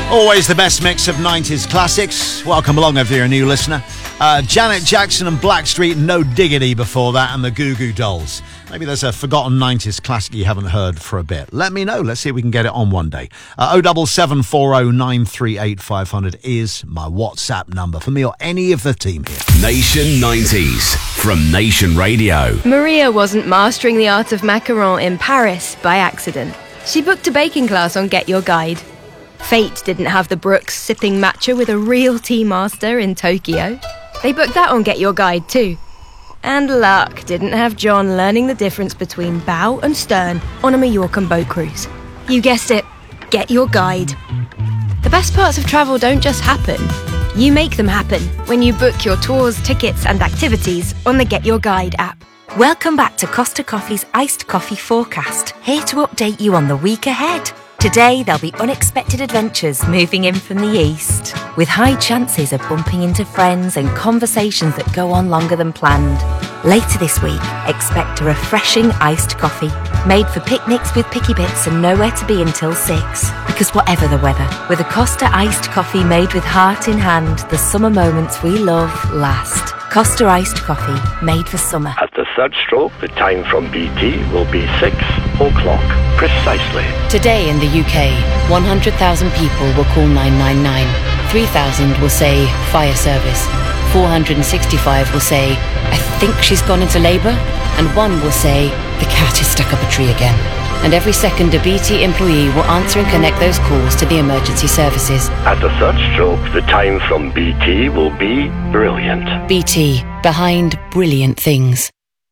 Always the best mix of 90s classics. Welcome along if you're a new listener. Janet Jackson and Blackstreet, No Diggity before that, and the Goo Goo Dolls. Maybe there's a forgotten 90s classic you haven't heard for a bit. Let me know. Let's see if we can get it on one day. 07740 938 500 is my WhatsApp number for me or any of the team here. Nation 90s from Nation Radio. Maria wasn't mastering the art of macaron in Paris by accident. She booked a baking class on Get Your Guide. Fate didn't have the Brooks sipping matcha with a real tea master in Tokyo. They booked that on Get Your Guide too. And luck didn't have John learning the difference between bow and stern on a Mallorcan boat cruise. You guessed it, Get Your Guide. The best parts of travel don't just happen. You make them happen when you book your tours, tickets and activities on the Get Your Guide app. Welcome back to Costa Coffee's Iced Coffee Forecast, here to update you on the week ahead. Today, there'll be unexpected adventures moving in from the east, with high chances of bumping into friends and conversations that go on longer than planned. Later this week, expect a refreshing iced coffee, made for picnics with picky bits and nowhere to be until 6. Because whatever the weather, with a Costa iced coffee made with heart in hand, the summer moments we love last. Costa iced coffee, made for summer. At the third stroke, the time from BT will be 6 o'clock precisely. Today in the UK, 100,000 people will call 999. 3,000 will say fire service. 465 will say, I think she's gone into labour. And 1 will say, the cat is stuck up a tree again. And every second a BT employee will answer and connect those calls to the emergency services. At the third stroke, the time from BT will be brilliant. BT, behind brilliant things.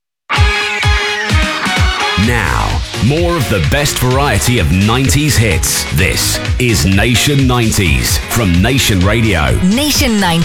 Now, more of the best variety of 90s hits. This is Nation 90s from Nation Radio. Nation 90.